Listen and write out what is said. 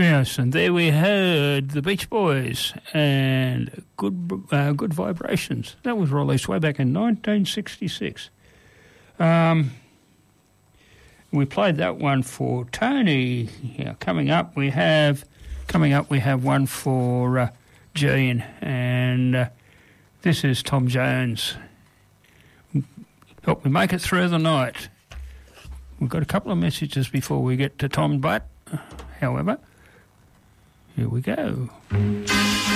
Yes, and there we heard the Beach Boys and Good Vibrations. That was released way back in 1966. We played that one for Tony. Yeah, coming up we have one for Jean, and this is Tom Jones. Help me make it through the night. We've got a couple of messages before we get to Tom Butt, however. Here we go.